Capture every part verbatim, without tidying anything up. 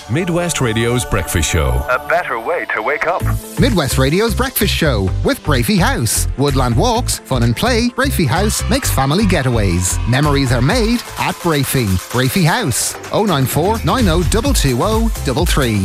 Midwest Radio's Breakfast Show. A better way to wake up. Midwest Radio's Breakfast Show with Brafey House. Woodland walks, fun and play. Brafey House makes family getaways. Memories are made at Brafey. Brafey House. oh nine four, nine oh two two oh three three.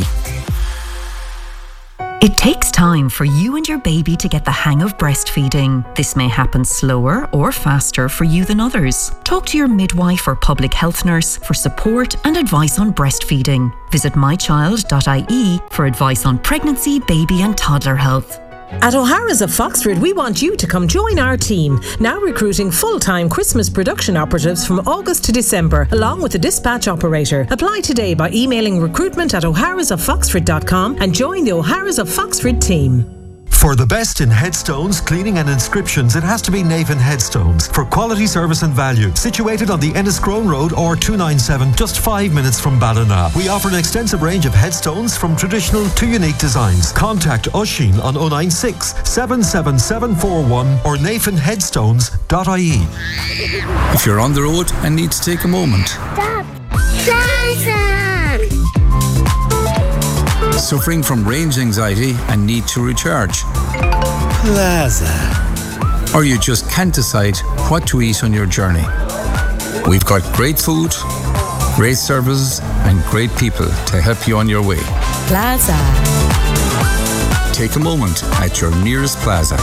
It takes time for you and your baby to get the hang of breastfeeding. This may happen slower or faster for you than others. Talk to your midwife or public health nurse for support and advice on breastfeeding. Visit my child dot I E for advice on pregnancy, baby and toddler health. At O'Hara's of Foxford, we want you to come join our team. Now recruiting full-time Christmas production operatives from August to December, along with a dispatch operator. Apply today by emailing recruitment at o'haras of foxford dot com and join the O'Hara's of Foxford team. For the best in headstones, cleaning and inscriptions, it has to be Navan Headstones. For quality service and value, situated on the Enniscrone Road or two ninety-seven, just five minutes from Ballina. We offer an extensive range of headstones from traditional to unique designs. Contact Oisín on oh nine six, seven seven seven four one or navan headstones dot I E. If you're on the road and need to take a moment. Stop! Plaza! Suffering from range anxiety and need to recharge. Plaza. Or you just can't decide what to eat on your journey. We've got great food, great services and great people to help you on your way. Plaza. Take a moment at your nearest Plaza.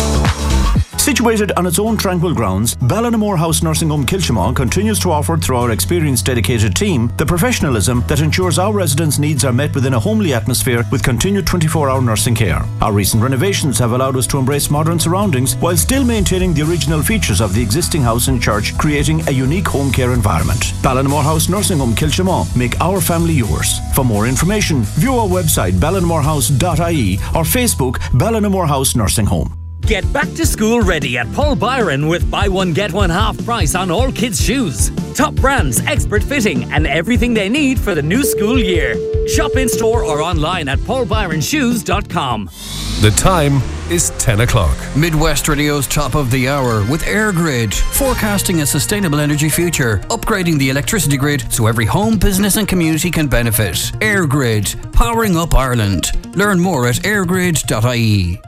Situated on its own tranquil grounds, Ballinamore House Nursing Home Kilchimau continues to offer, through our experienced dedicated team, the professionalism that ensures our residents' needs are met within a homely atmosphere with continued twenty-four hour nursing care. Our recent renovations have allowed us to embrace modern surroundings while still maintaining the original features of the existing house and church, creating a unique home care environment. Ballinamore House Nursing Home Kilchimau. Make our family yours. For more information, view our website ballinamore house dot I E or Facebook Ballinamore House Nursing Home. Get back to school ready at Paul Byron with buy one get one half price on all kids' shoes. Top brands, expert fitting and everything they need for the new school year. Shop in store or online at paul byron shoes dot com. The time is ten o'clock. Midwest Radio's top of the hour with AirGrid, forecasting a sustainable energy future, upgrading the electricity grid so every home, business and community can benefit. AirGrid, powering up Ireland. Learn more at airgrid dot I E.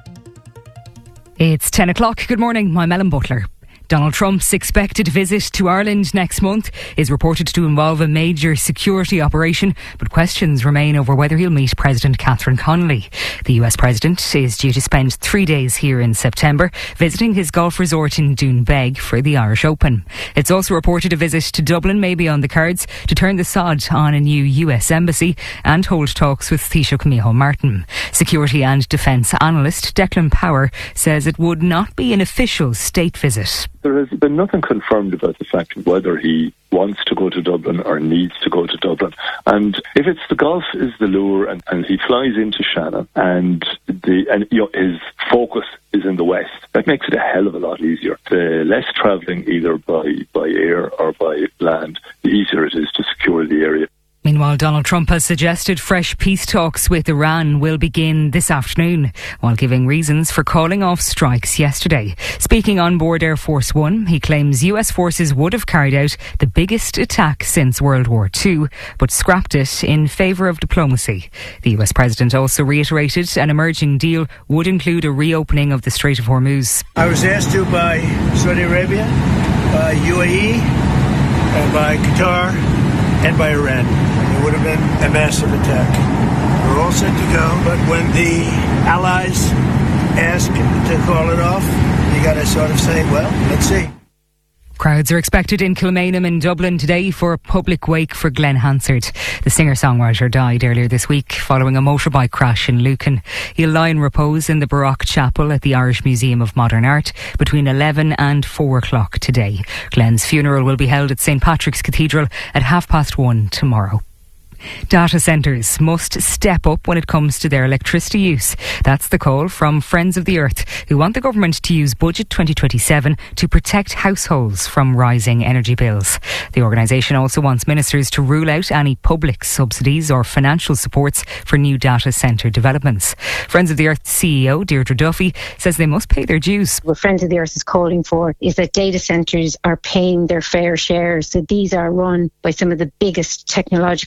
It's ten o'clock. Good morning, I'm Ellen Butler. Donald Trump's expected visit to Ireland next month is reported to involve a major security operation, but questions remain over whether he'll meet President Catherine Connolly. The U S President is due to spend three days here in September, visiting his golf resort in Doonbeg for the Irish Open. It's also reported a visit to Dublin may be on the cards to turn the sod on a new U S embassy and hold talks with Taoiseach Micheál Martin. Security and defence analyst Declan Power says it would not be an official state visit. There has been nothing confirmed about the fact of whether he wants to go to Dublin or needs to go to Dublin. And if it's the golf is the lure and, and he flies into Shannon and the and you know, his focus is in the west, that makes it a hell of a lot easier. The less travelling either by, by air or by land, the easier it is to secure the area. Meanwhile, Donald Trump has suggested fresh peace talks with Iran will begin this afternoon, while giving reasons for calling off strikes yesterday. Speaking on board Air Force One, he claims U S forces would have carried out the biggest attack since World War Two, but scrapped it in favour of diplomacy. The U S President also reiterated an emerging deal would include a reopening of the Strait of Hormuz. I was asked to by Saudi Arabia, by U A E, and by Qatar, and by Iran. It would have been a massive attack. We're all set to go, but when the allies ask to call it off, you got to sort of say, well, let's see. Crowds are expected in Kilmainham in Dublin today for a public wake for Glenn Hansard. The singer-songwriter died earlier this week following a motorbike crash in Lucan. He'll lie in repose in the Baroque Chapel at the Irish Museum of Modern Art between eleven and four o'clock today. Glenn's funeral will be held at Saint Patrick's Cathedral at half past one tomorrow. Data centres must step up when it comes to their electricity use. That's the call from Friends of the Earth, who want the government to use Budget twenty twenty-seven to protect households from rising energy bills. The organisation also wants ministers to rule out any public subsidies or financial supports for new data centre developments. Friends of the Earth C E O Deirdre Duffy says they must pay their dues. What Friends of the Earth is calling for is that data centres are paying their fair share. So these are run by some of the biggest technological companies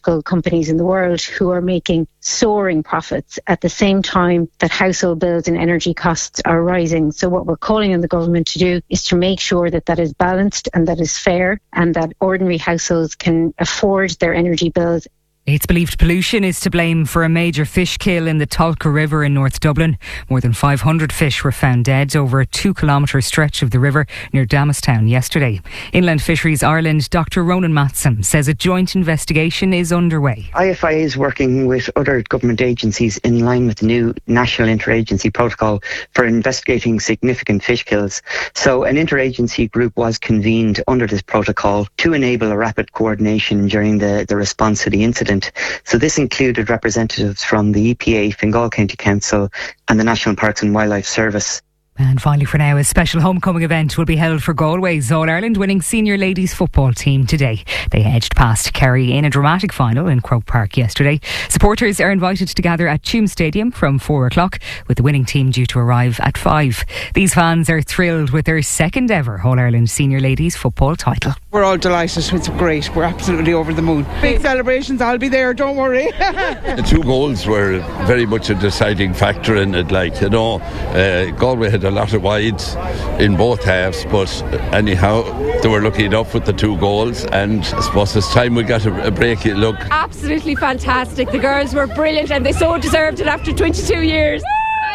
companies in the world who are making soaring profits at the same time that household bills and energy costs are rising. So what we're calling on the government to do is to make sure that that is balanced and that is fair, and that ordinary households can afford their energy bills. It's believed pollution is to blame for a major fish kill in the Tolka River in North Dublin. More than five hundred fish were found dead over a two kilometre stretch of the river near Damastown yesterday. Inland Fisheries Ireland Doctor Ronan Matson says a joint investigation is underway. I F I is working with other government agencies in line with the new National Interagency Protocol for investigating significant fish kills. So an interagency group was convened under this protocol to enable a rapid coordination during the, the response to the incident. So this included representatives from the E P A, Fingal County Council and the National Parks and Wildlife Service. And finally for now, a special homecoming event will be held for Galway's All-Ireland winning senior ladies football team today. They edged past Kerry in a dramatic final in Croke Park yesterday. Supporters are invited to gather at Tuam Stadium from four o'clock, with the winning team due to arrive at five. These fans are thrilled with their second ever All-Ireland senior ladies football title. We're all delighted. It's great. We're absolutely over the moon. Big celebrations. I'll be there. Don't worry. The two goals were very much a deciding factor in it. Like, you know, uh, Galway had a lot of wides in both halves, but anyhow, they were lucky enough with the two goals, and I suppose it's time we got a, a break. Look, absolutely fantastic. The girls were brilliant and they so deserved it after twenty-two years.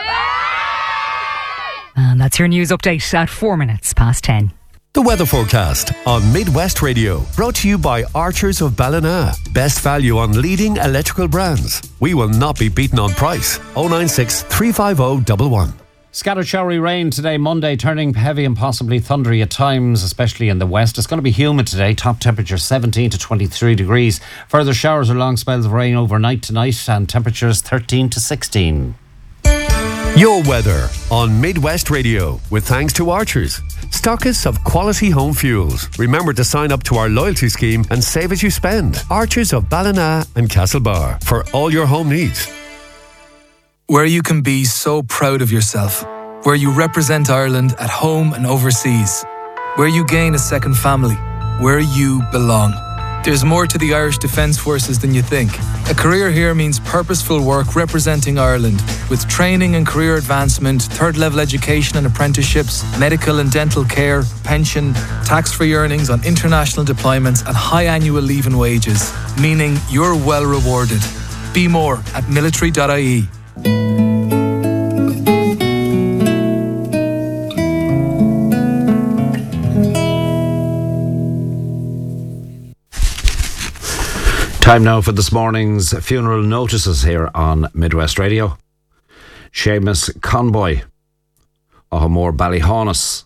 And that's your news update at four minutes past ten. The weather forecast on Midwest Radio, brought to you by Archers of Ballina. Best value on leading electrical brands. We will not be beaten on price. oh nine six, three five oh, one one. Scattered showery rain today, Monday, turning heavy and possibly thundery at times, especially in the west. It's going to be humid today, top temperature seventeen to twenty-three degrees. Further showers or long spells of rain overnight tonight, and temperatures thirteen to sixteen. Your weather on Midwest Radio, with thanks to Archers, stockists of quality home fuels. Remember to sign up to our loyalty scheme and save as you spend. Archers of Ballina and Castlebar, for all your home needs. Where you can be so proud of yourself. Where you represent Ireland at home and overseas. Where you gain a second family. Where you belong. There's more to the Irish Defence Forces than you think. A career here means purposeful work representing Ireland, with training and career advancement, third-level education and apprenticeships, medical and dental care, pension, tax-free earnings on international deployments and high annual leave and wages, meaning you're well rewarded. Be more at military dot I E. Time now for this morning's funeral notices here on Midwest Radio. Seamus Conboy, Ohamore Ballyhaunis.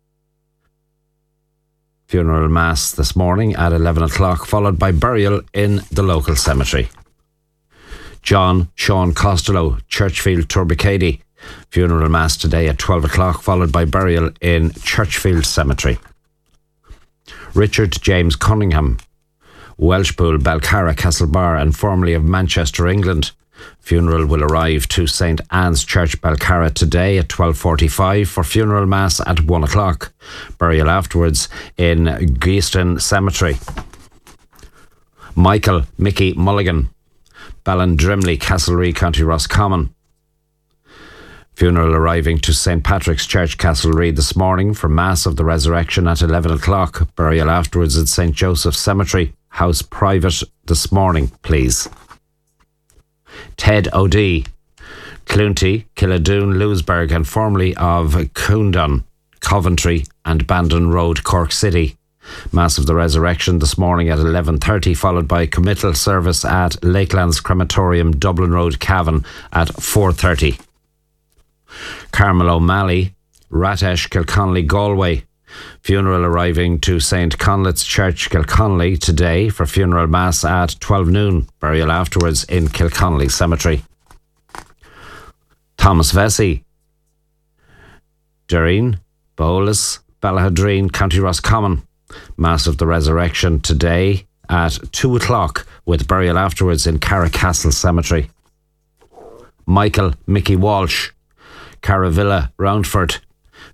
Funeral mass this morning at eleven o'clock, followed by burial in the local cemetery. John Sean Costello, Churchfield, Turbicady. Funeral mass today at twelve o'clock, followed by burial in Churchfield Cemetery. Richard James Cunningham, Welshpool, Balcarra, Castlebar, and formerly of Manchester, England. Funeral will arrive to Saint Anne's Church, Balcarra today at twelve forty-five for funeral mass at one o'clock. Burial afterwards in Geeston Cemetery. Michael Mickey Mulligan, Ballindrimley, Castlereagh, County Roscommon. Funeral arriving to Saint Patrick's Church, Castlereagh this morning for Mass of the Resurrection at eleven o'clock. Burial afterwards at Saint Joseph's Cemetery. House private this morning, please. Ted O'Dea, Cloonty, Killadoon, Lewisburg, and formerly of Coondon, Coventry and Bandon Road, Cork City. Mass of the Resurrection this morning at eleven thirty, followed by committal service at Lakelands Crematorium, Dublin Road, Cavan at four thirty. Carmel O'Malley, Ratesh, Kilconnelly, Galway. Funeral arriving to Saint Conlet's Church, Kilconnelly today for funeral mass at twelve noon. Burial afterwards in Kilconnelly Cemetery. Thomas Vesey, Durreen, Bolas, Ballahadreen, County Roscommon. Mass of the Resurrection today at two o'clock, with burial afterwards in Carracastle Cemetery. Michael Mickey Walsh, Caravilla, Roundford.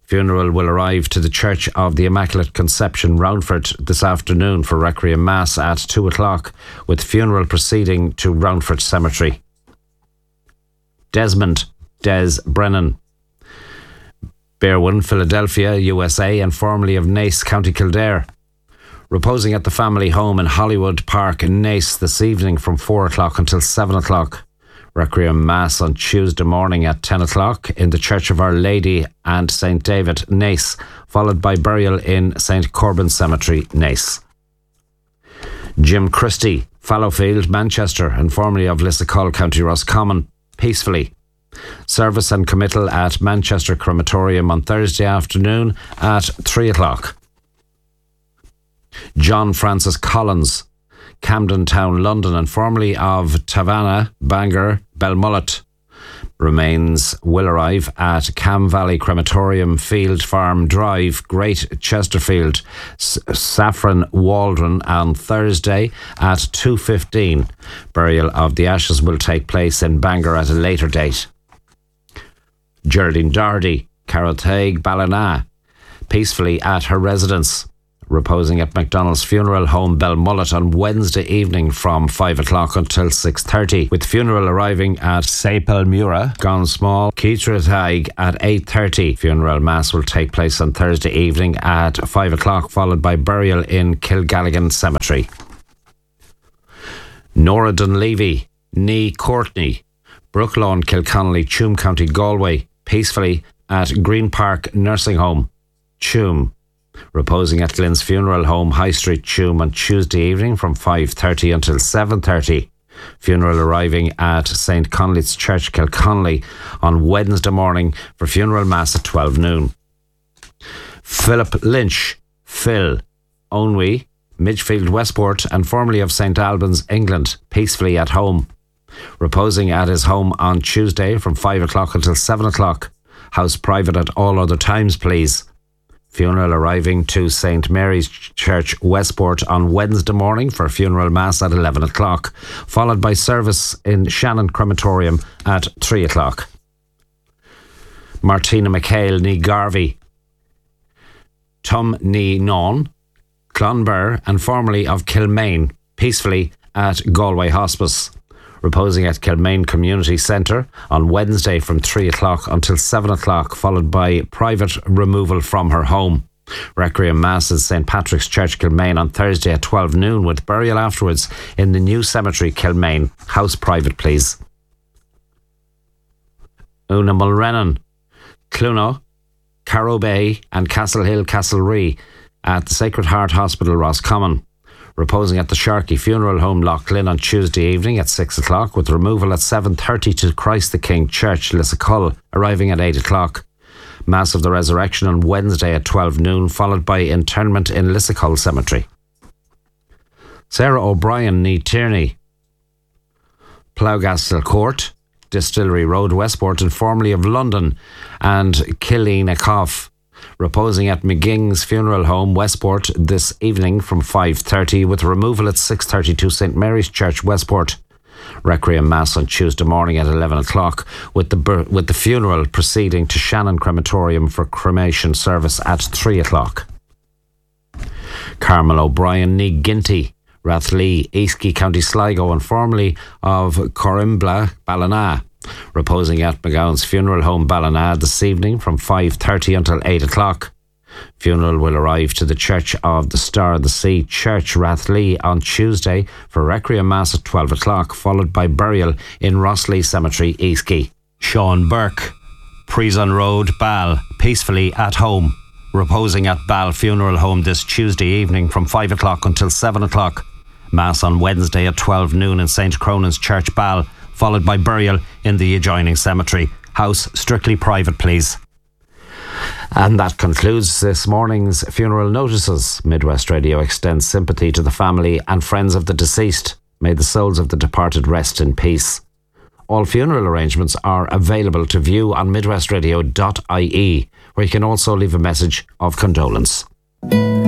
Funeral will arrive to the Church of the Immaculate Conception, Roundford, this afternoon for Requiem Mass at two o'clock, with funeral proceeding to Roundford Cemetery. Desmond Des Brennan, Berwyn, Philadelphia, U S A, and formerly of Naas, County Kildare, reposing at the family home in Hollywood Park in Naas this evening from four o'clock until seven o'clock. Requiem Mass on Tuesday morning at ten o'clock in the Church of Our Lady and Saint David, Naas, followed by burial in Saint Corbin Cemetery, Naas. Jim Christie, Fallowfield, Manchester, and formerly of Lissacull, County Roscommon, peacefully. Service and committal at Manchester Crematorium on Thursday afternoon at three o'clock. John Francis Collins, Camden Town, London, and formerly of Tavanna, Bangor, Belmullet, remains will arrive at Cam Valley Crematorium, Field Farm Drive, Great Chesterfield, S- Saffron Waldron on Thursday at two fifteen. Burial of the ashes will take place in Bangor at a later date. Geraldine Doherty, Carrothaig, Ballina, peacefully at her residence, reposing at McDonald's Funeral Home, Belmullet, on Wednesday evening from five o'clock until six thirty, with funeral arriving at Sapelmura, Gone Small, Carrothaig at eight thirty. Funeral Mass will take place on Thursday evening at five o'clock, followed by burial in Kilgalligan Cemetery. Nora Dunleavy, Nee Courtney, Brooklawn, Kilconnelly, Tuam County, Galway, peacefully at Green Park Nursing Home, Tuam, reposing at Glyn's Funeral Home, High Street, Tuam, on Tuesday evening from five thirty until seven thirty. Funeral arriving at Saint Conleth's Church, Kilconnelly, on Wednesday morning for funeral mass at twelve noon. Philip Lynch, Phil, Onwy, Midgefield, Westport, and formerly of Saint Albans, England, peacefully at home, reposing at his home on Tuesday from five o'clock until seven o'clock. House private at all other times, please. Funeral arriving to Saint Mary's Church, Westport, on Wednesday morning for funeral mass at eleven o'clock, followed by service in Shannon Crematorium at three o'clock. Martina McHale, Nee Garvey, Tum Nee Non, Clonbur, and formerly of Kilmaine, peacefully at Galway Hospice, reposing at Kilmaine Community Centre on Wednesday from three o'clock until seven o'clock, followed by private removal from her home. Requiem Mass in Saint Patrick's Church, Kilmaine, on Thursday at twelve noon, with burial afterwards in the new cemetery, Kilmaine. House private, please. Una Mulrennan, Cluno, Carrow Bay, and Castle Hill, Castlerea at the Sacred Heart Hospital, Roscommon, reposing at the Sharkey Funeral Home, Loughlin, on Tuesday evening at six o'clock, with removal at seven thirty to Christ the King Church, Lissacull, arriving at eight o'clock. Mass of the Resurrection on Wednesday at twelve noon, followed by interment in Lissacull Cemetery. Sarah O'Brien, Nee Tierney, Ploughgastle Court, Distillery Road, Westport, and formerly of London, and Killeen-a-Cough, reposing at McGing's Funeral Home, Westport, this evening from five thirty, with removal at six thirty to Saint Mary's Church, Westport. Requiem Mass on Tuesday morning at eleven o'clock, with the with the funeral proceeding to Shannon Crematorium for cremation service at three o'clock. Carmel O'Brien, Nee Ginty, Rathlee, Eastkey, County Sligo, and formerly of Corimbla, Ballina, reposing at McGowan's Funeral Home, Ballina, this evening from five thirty until eight o'clock. Funeral will arrive to the Church of the Star of the Sea, Church, Rathlee, on Tuesday for Requiem Mass at twelve o'clock, followed by burial in Rossley Cemetery, Eastkey. Sean Burke, Preson Road, Ball, peacefully at home, reposing at Ball Funeral Home this Tuesday evening from five o'clock until seven o'clock. Mass on Wednesday at twelve noon in Saint Cronan's Church, Ball, followed by burial in the adjoining cemetery. House strictly private, please. And that concludes this morning's funeral notices. Midwest Radio extends sympathy to the family and friends of the deceased. May the souls of the departed rest in peace. All funeral arrangements are available to view on midwestradio dot I E, where you can also leave a message of condolence.